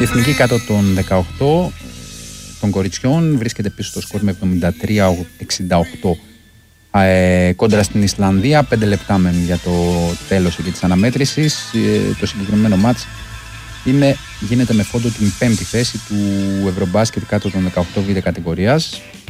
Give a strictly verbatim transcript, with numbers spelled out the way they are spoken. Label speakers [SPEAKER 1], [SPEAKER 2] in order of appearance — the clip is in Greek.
[SPEAKER 1] Η εθνική κάτω των δεκαοκτώ των κοριτσιών βρίσκεται πίσω στο σκορ με εβδομήντα τρία εξήντα οκτώ ε, κόντρα στην Ισλανδία. Πέντε λεπτά μένουν για το τέλος εκεί της αναμέτρησης. Ε, το συγκεκριμένο μάτς είναι, γίνεται με φόντο την πέμπτη θέση του Ευρωμπάσκετ κάτω των δεκαοκτώ β' κατηγορίας.